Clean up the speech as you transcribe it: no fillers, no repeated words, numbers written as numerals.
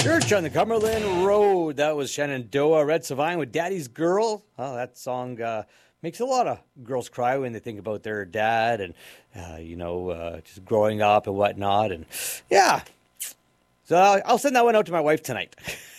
Church on the Cumberland Road. That was Shenandoah. Red Savine with Daddy's Girl. Oh, that song makes a lot of girls cry when they think about their dad and, just growing up and whatnot. And yeah, so I'll send that one out to my wife tonight.